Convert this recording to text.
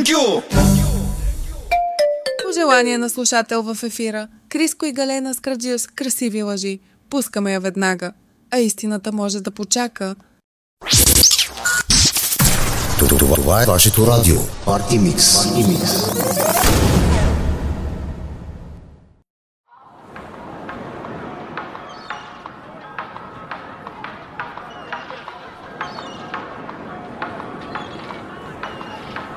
Пожелание на слушател в ефира. Криско и Галена Скраджилс с красиви лъжи. Пускаме я веднага. А истината може да почака. Това е вашето радио. Парти Микс.